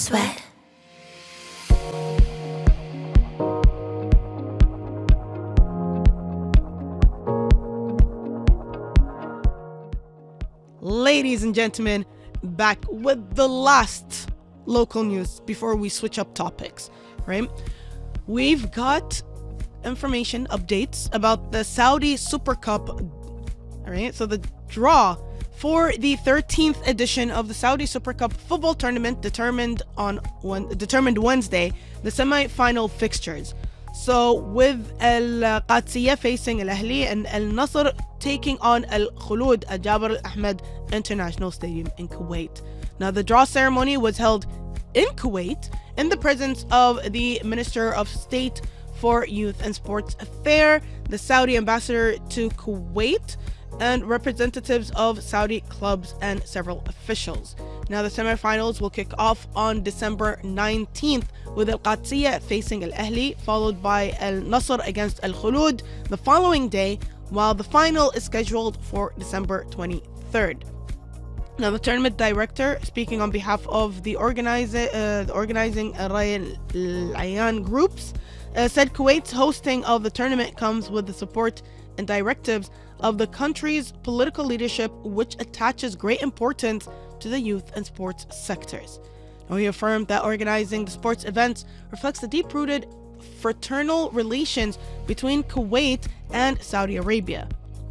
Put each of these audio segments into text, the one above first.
sweat. Ladies and gentlemen, back with the last local news before we switch up topics, right? We've got information, updates about the Saudi Super Cup, all right? So the draw for the 13th edition of the Saudi Super Cup football tournament determined Wednesday, the semi-final fixtures. So with Al Qadsiya facing Al Ahli and Al Nasr taking on Al Khulud at Jabr Al Ahmed International Stadium in Kuwait. Now the draw ceremony was held in Kuwait in the presence of the Minister of State for Youth and Sports Affairs, the Saudi ambassador to Kuwait, and representatives of Saudi clubs and several officials. Now the semifinals will kick off on December 19th with Al Qadsiya facing Al Ahli, followed by Al Nasr against Al Khulud the following day, while the final is scheduled for December 23rd. Now the tournament director, speaking on behalf of the organizing Raya Al Ayan groups, said Kuwait's hosting of the tournament comes with the support and directives of the country's political leadership, which attaches great importance to the youth and sports sectors. Now, he affirmed that organizing the sports events reflects the deep-rooted fraternal relations between Kuwait and Saudi Arabia.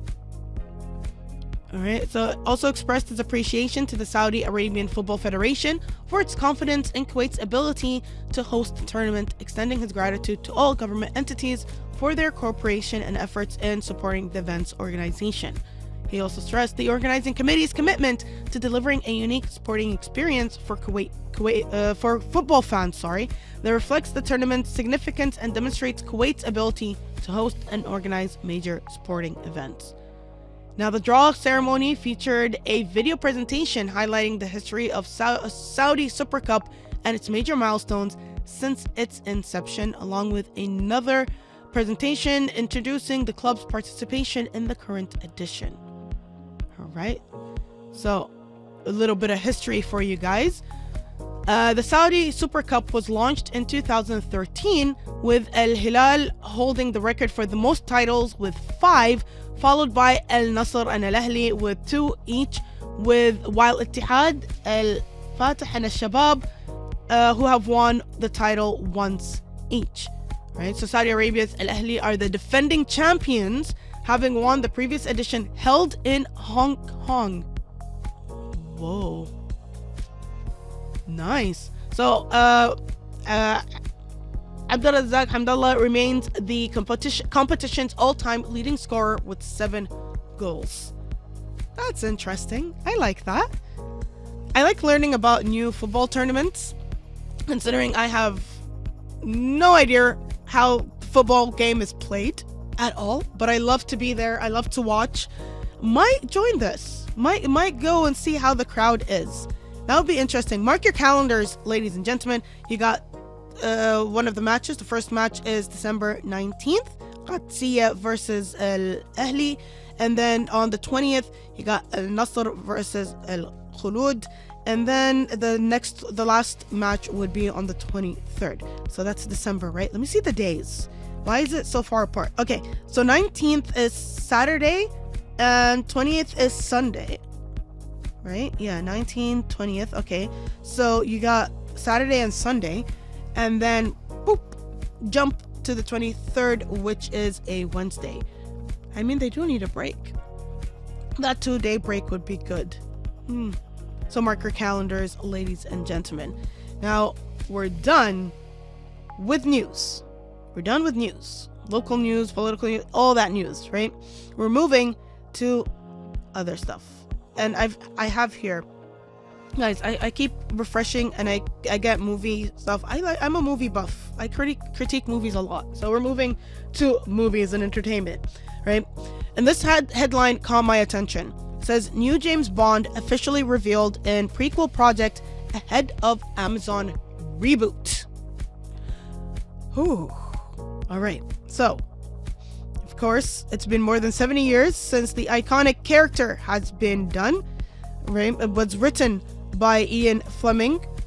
Alright, so it also expressed its appreciation to the Saudi Arabian Football Federation for its confidence in Kuwait's ability to host the tournament, extending his gratitude to all government entities for their cooperation and efforts in supporting the event's organization. He also stressed the organizing committee's commitment to delivering a unique sporting experience for for football fans, that reflects the tournament's significance and demonstrates Kuwait's ability to host and organize major sporting events. Now, the draw ceremony featured a video presentation highlighting the history of Saudi Super Cup and its major milestones since its inception, along with another presentation introducing the club's participation in the current edition. All right, so a little bit of history for you guys. The Saudi Super Cup was launched in 2013 with Al Hilal holding the record for the most titles with 5, followed by Al Nasr and Al Ahli with 2 each, while Ittihad, Al Fatah and Al Shabab who have won the title once each. Right? So Saudi Arabia's Al Ahli are the defending champions, having won the previous edition held in Hong Kong. Whoa. Nice. So Abdulrazak Hamdallah remains the competition's all-time leading scorer with 7 goals. That's interesting. I like that. I like learning about new football tournaments, considering I have no idea how the football game is played at all, but I love to be there. I love to watch. Might join this. Might go and see how the crowd is. That would be interesting. Mark your calendars, ladies and gentlemen. You got one of the matches. The first match is December 19th, Qadsiya versus Al Ahli, and then on the 20th you got Al Nasr versus Al Khulud, and then the last match would be on the 23rd. So that's December, right? Let me see the days. Why is it so far apart? Okay, so 19th is Saturday and 20th is Sunday, right? Yeah, 19th, 20th. Okay, so you got Saturday and Sunday, and then boop, jump to the 23rd, which is a Wednesday. I mean, they do need a break. That 2-day break would be good. So mark your calendars, ladies and gentlemen. Now, we're done with news. We're done with news. Local news, political news, all that news, right? We're moving to other stuff. And I have here, guys, I keep refreshing and I get movie stuff. I'm a movie buff. I critique movies a lot. So we're moving to movies and entertainment, right? And this headline caught my attention. It says, new James Bond officially revealed in prequel project ahead of Amazon reboot. Ooh. All right. So, of course, it's been more than 70 years since the iconic character has been done. Right? It was written by Ian Fleming,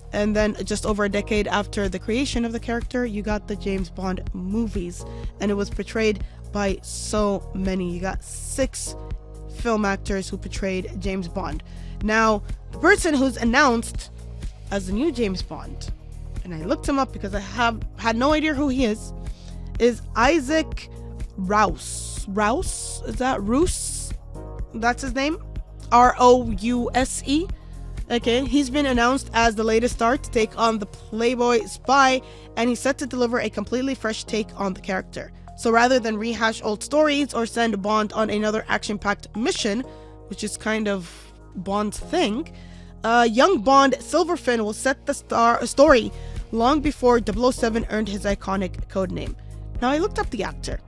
And then just over a decade after the creation of the character, you got the James Bond movies, and it was portrayed by so many. You got 6 film actors who portrayed James Bond. Now, the person who's announced as the new James Bond, and I looked him up because I had no idea who he is Isaac Rouse. Rouse? Is that Rouse? That's his name? Rouse. Okay, he's been announced as the latest star to take on the Playboy spy, and he's set to deliver a completely fresh take on the character. So rather than rehash old stories or send Bond on another action-packed mission, which is kind of Bond's thing, young Bond Silverfin will set the story long before 007 earned his iconic codename. Now, I looked up the actor.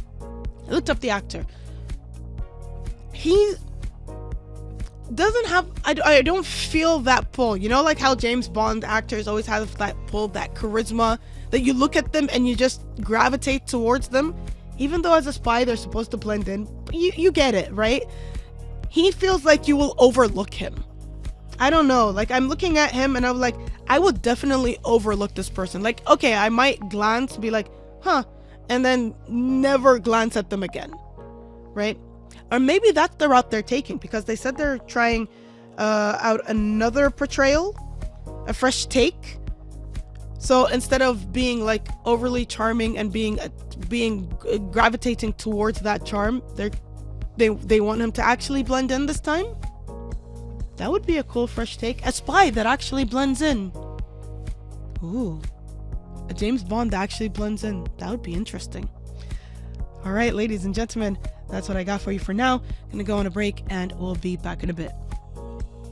He doesn't have, I don't feel that pull. You know, like how James Bond actors always have that pull, that charisma, that you look at them and you just gravitate towards them. Even though as a spy, they're supposed to blend in. But you get it, right? He feels like you will overlook him. I don't know. Like, I'm looking at him and I'm like, I would definitely overlook this person. Like, okay, I might glance, be like, huh, and then never glance at them again, right? Or maybe that's the route they're taking, because they said they're trying out another portrayal, a fresh take. So instead of being like overly charming and being gravitating towards that charm, they want him to actually blend in this time. That would be a cool fresh take. A spy that actually blends in. Ooh. A James Bond that actually blends in. That would be interesting. All right, ladies and gentlemen, that's what I got for you for now. Gonna go on a break and we'll be back in a bit.